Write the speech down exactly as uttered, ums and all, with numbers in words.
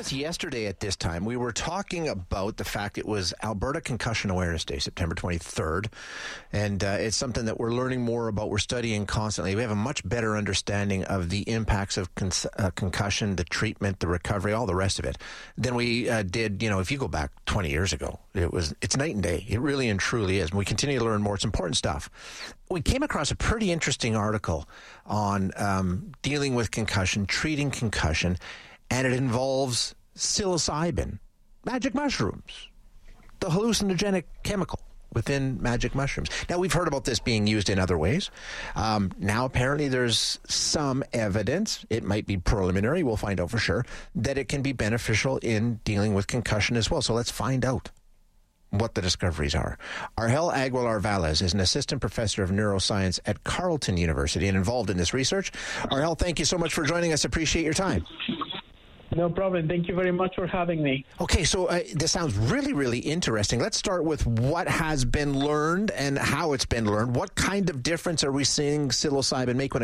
just yesterday at this time, we were talking about the fact it was Alberta Concussion Awareness Day, September twenty-third. And uh, it's something that we're learning more about. We're studying constantly. We have a much better understanding of the impacts of con- uh, concussion, the treatment, the recovery, all the rest of it, than we uh, did, you know, if you go back twenty years ago. It was, it's night and day. It really and truly is. And we continue to learn more. It's important stuff. We came across a pretty interesting article on um, dealing with concussion, treating concussion, and it involves psilocybin, magic mushrooms, the hallucinogenic chemical within magic mushrooms. Now, we've heard about this being used in other ways. Um, now, apparently, there's some evidence, it might be preliminary, we'll find out for sure, that it can be beneficial in dealing with concussion as well. So let's find out what the discoveries are. Argel Aguilar-Valles is an assistant professor of neuroscience at Carleton University and involved in this research. Argel, thank you so much for joining us. Appreciate your time. No problem. Thank you very much for having me. Okay, so uh, this sounds really, really interesting. Let's start with what has been learned and how it's been learned. What kind of difference are we seeing psilocybin make when it